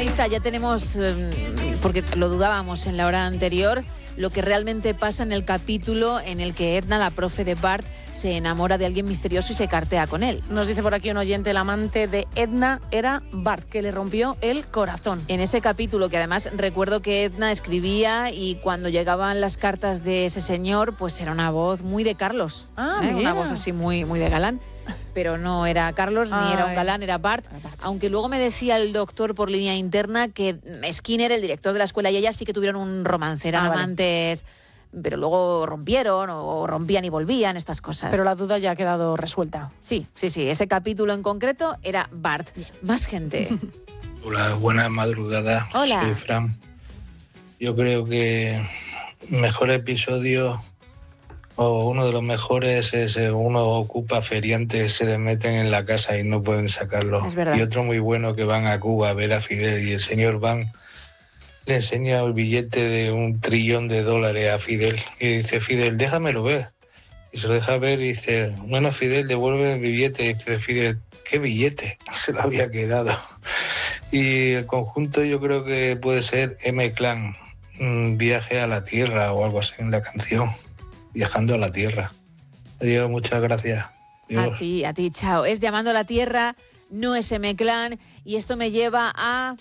Isa, ya tenemos, porque lo dudábamos en la hora anterior, lo que realmente pasa en el capítulo en el que Edna, la profe de Bart, se enamora de alguien misterioso y se cartea con él. Nos dice por aquí un oyente, el amante de Edna era Bart, que le rompió el corazón. En ese capítulo, que además recuerdo que Edna escribía y cuando llegaban las cartas de ese señor, pues era una voz muy de Carlos. Una voz así muy, muy de galán. Pero no era Carlos, ni era un galán, era Bart. Aunque luego me decía el doctor por línea interna que Skinner, el director de la escuela, y ella sí que tuvieron un romance, eran amantes, pero luego rompieron o rompían y volvían, estas cosas. Pero la duda ya ha quedado resuelta. Sí, ese capítulo en concreto era Bart. Más gente. Hola, buenas madrugadas. Hola. Soy Fran. Yo creo que el mejor episodio, o uno de los mejores, es uno ocupa feriantes, se le meten en la casa y no pueden sacarlo. Es verdad. Y otro muy bueno, que van a Cuba a ver a Fidel y el señor Van le enseña el billete de $1 trillón a Fidel y dice: Fidel, déjamelo ver. Y se lo deja ver y dice: bueno, Fidel, devuelve el billete. Y dice Fidel: ¿qué billete? Se lo había quedado. Y el conjunto yo creo que puede ser M-Clan, Viaje a la Tierra o algo así en la canción. Viajando a la Tierra. Adiós, muchas gracias. Adiós. A ti, chao. Es Llamando a la Tierra, no es M-Clan, y esto me lleva a...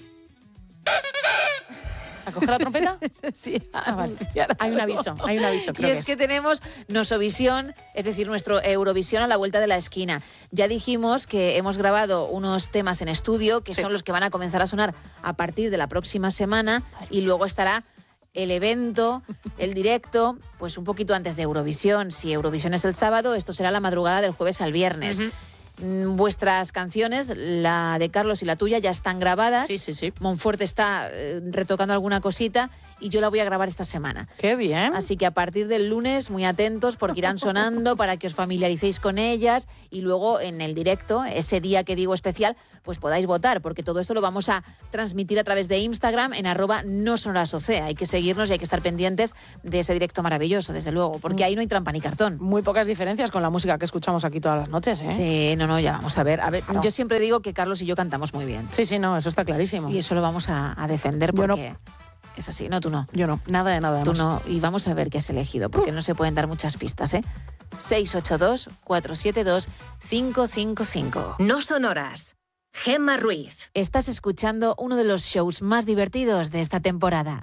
¿A coger la trompeta? Sí, vale. Hay un aviso, creo y es que tenemos Nosovisión, es decir, nuestro Eurovisión a la vuelta de la esquina. Ya dijimos que hemos grabado unos temas en estudio, que son los que van a comenzar a sonar a partir de la próxima semana, y luego estará el evento, el directo, pues un poquito antes de Eurovisión. Si Eurovisión es el sábado, esto será la madrugada del jueves al viernes. Vuestras canciones, la de Carlos y la tuya, ya están grabadas. Sí. Monforte está retocando alguna cosita y yo la voy a grabar esta semana. ¡Qué bien! Así que a partir del lunes, muy atentos, porque irán sonando para que os familiaricéis con ellas y luego en el directo, ese día que digo especial, pues podáis votar, porque todo esto lo vamos a transmitir a través de Instagram en @nosonorasoc. Hay que seguirnos y hay que estar pendientes de ese directo maravilloso, desde luego, porque ahí no hay trampa ni cartón. Muy pocas diferencias con la música que escuchamos aquí todas las noches, ¿eh? Sí, no, ya vamos a ver. Claro. Yo siempre digo que Carlos y yo cantamos muy bien. Sí, no, eso está clarísimo. Y eso lo vamos a defender porque es así. No, tú no. Yo no, nada de nada. Tú no. Y vamos a ver qué has elegido, porque no se pueden dar muchas pistas, ¿eh? 682-472-555. No sonoras. Gemma Ruiz. Estás escuchando uno de los shows más divertidos de esta temporada.